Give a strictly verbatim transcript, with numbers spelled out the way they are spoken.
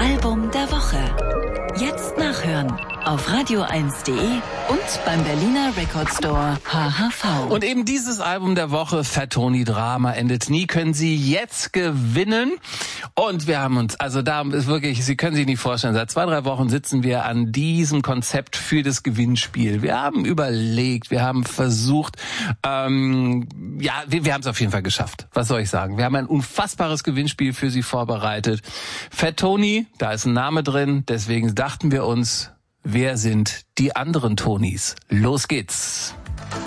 Album der Woche. Jetzt nachhören auf radio eins punkt de und beim Berliner Record Store H H V. Und eben dieses Album der Woche, Fat Tony Drama endet nie, können Sie jetzt gewinnen. Und wir haben uns, also da ist wirklich, Sie können sich nicht vorstellen, seit zwei, drei Wochen sitzen wir an diesem Konzept für das Gewinnspiel. Wir haben überlegt, wir haben versucht, ähm, ja, wir, wir haben es auf jeden Fall geschafft. Was soll ich sagen? Wir haben ein unfassbares Gewinnspiel für Sie vorbereitet. Fat Tony, da ist ein Name drin, deswegen dachten wir uns, wer sind die anderen Tonys? Los geht's!